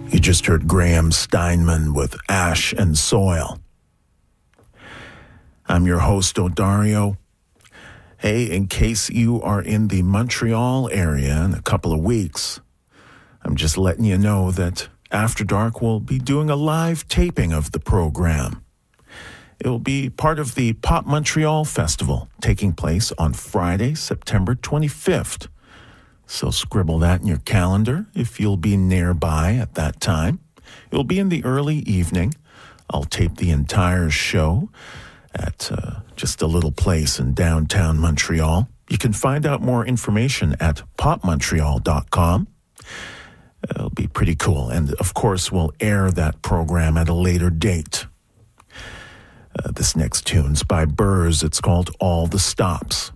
You just heard Graham Steinman with Ash and Soil. I'm your host, Odario. Hey, in case you are in the Montreal area in a couple of weeks, I'm just letting you know that After Dark will be doing a live taping of the program. It will be part of the Pop Montreal Festival taking place on Friday, September 25th. So scribble that in your calendar if you'll be nearby at that time. It will be in the early evening. I'll tape the entire show at just a little place in downtown Montreal. You can find out more information at popmontreal.com. It'll be pretty cool. And, of course, we'll air that program at a later date. This next tune's by Burrs. It's called All the Stops.